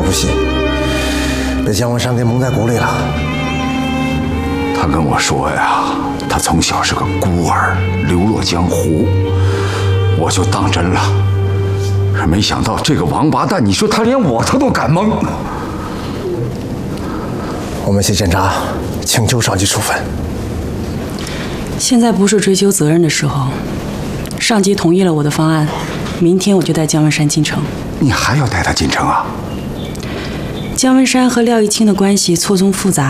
不信，被姜文山给蒙在鼓里了。 他跟我说呀，他从小是个孤儿，流落江湖，我就当真了。可没想到这个王八蛋，你说他连他都敢蒙。 我们谢检察请求上级处分。 现在不是追究责任的时候，上级同意了我的方案，明天我就带姜文山进城。 你还要带他进城啊？ 姜文山和廖一清的关系错综复杂，